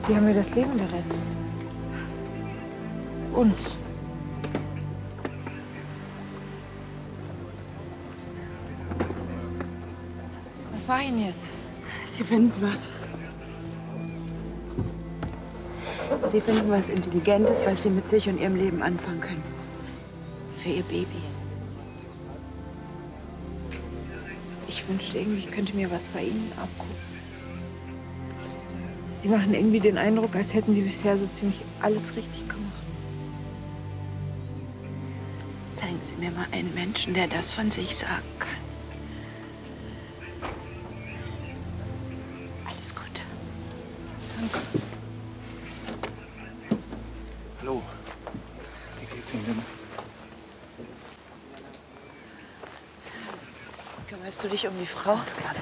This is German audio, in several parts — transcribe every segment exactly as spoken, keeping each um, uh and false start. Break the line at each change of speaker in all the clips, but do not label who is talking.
Sie haben mir das Leben gerettet. Uns. Was war Ihnen jetzt?
Sie finden was. Sie finden was Intelligentes, was Sie mit sich und Ihrem Leben anfangen können. Für Ihr Baby.
Ich wünschte irgendwie, ich könnte mir was bei Ihnen abgucken. Sie machen irgendwie den Eindruck, als hätten Sie bisher so ziemlich alles richtig gemacht.
Zeigen Sie mir mal einen Menschen, der das von sich sagen kann. Alles gut.
Danke.
Hallo. Wie geht's Ihnen denn?
Kümmerst du dich um die Frau?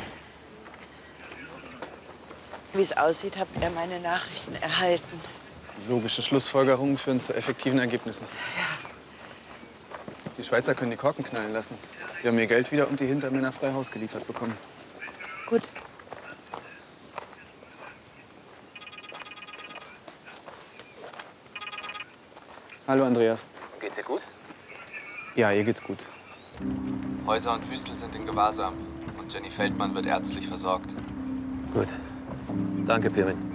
Wie es aussieht, habt ihr meine Nachrichten erhalten.
Logische Schlussfolgerungen führen zu effektiven Ergebnissen.
Ja.
Die Schweizer können die Korken knallen lassen. Die haben ihr Geld wieder und die Hintermänner frei Haus geliefert bekommen.
Gut.
Hallo, Andreas.
Geht's ihr gut?
Ja, ihr geht's gut.
Häuser und Wüstel sind in Gewahrsam und Jenny Feldmann wird ärztlich versorgt.
Gut. Danke, Pirmin.